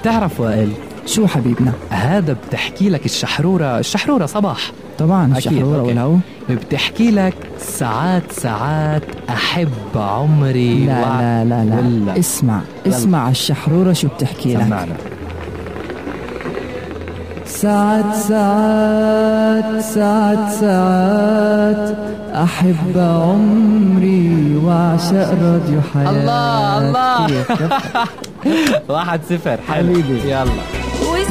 بتعرف وائل، شو حبيبنا؟ هذا بتحكي لك الشحرورة صباح. طبعا الشحرورة والهو بتحكي لك ساعات ساعات أحب عمري. لا لا لا لا اسمع الشحرورة شو بتحكي لك. سمعنا. ساعات ساعات ساعات ساعات أحب عمري وأعشق راديو حياة. الله 1-0 حبيبي. يلا